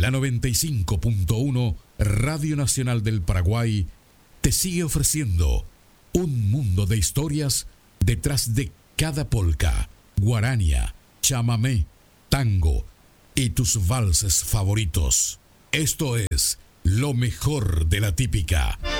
La 95.1 Radio Nacional del Paraguay te sigue ofreciendo un mundo de historias detrás de cada polca, guarania, chamamé, tango y tus valses favoritos. Esto es lo mejor de la típica.